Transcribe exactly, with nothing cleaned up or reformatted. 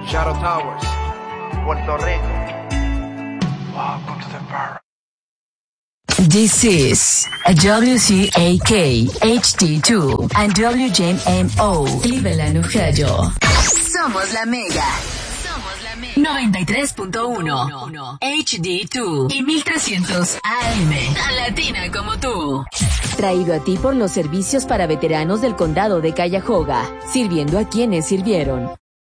Shadow Towers, Puerto Rico. Welcome to the bar. This is W C A K, H D two, and W J M O, Cleveland, Ohio. Somos la Mega. Somos la Mega. noventa y tres punto uno, H D dos y mil trescientos A M. Tan latina como tú. Traído a ti por los servicios para veteranos del condado de Cuyahoga, sirviendo a quienes sirvieron.